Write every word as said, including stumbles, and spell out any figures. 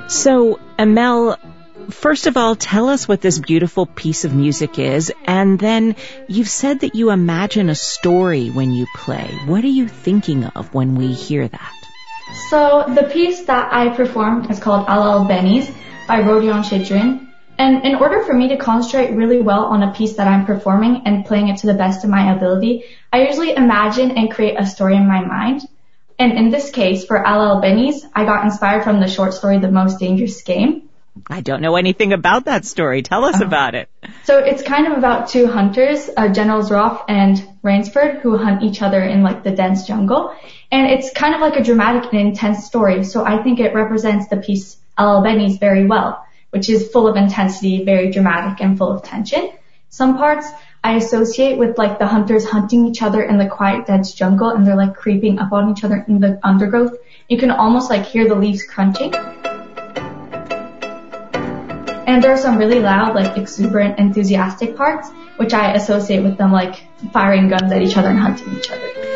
So, Amel, first of all, tell us what this beautiful piece of music is, and then you've said that you imagine a story when you play. What are you thinking of when we hear that? So the piece that I performed is called Alal Benis by Rodion Chidrin. And in order for me to concentrate really well on a piece that I'm performing and playing it to the best of my ability, I usually imagine and create a story in my mind. And in this case, for Alal Benis, I got inspired from the short story The Most Dangerous Game. I don't know anything about that story. Tell us Oh. about it. So it's kind of about two hunters, uh, Generals Roth and Rainsford, who hunt each other in like the dense jungle. And it's kind of like a dramatic and intense story. So I think it represents the piece Alal Benis very well, which is full of intensity, very dramatic and full of tension. Some parts I associate with like the hunters hunting each other in the quiet, dense jungle, and they're like creeping up on each other in the undergrowth. You can almost like hear the leaves crunching. And there are some really loud, like exuberant, enthusiastic parts, which I associate with them like firing guns at each other and hunting each other.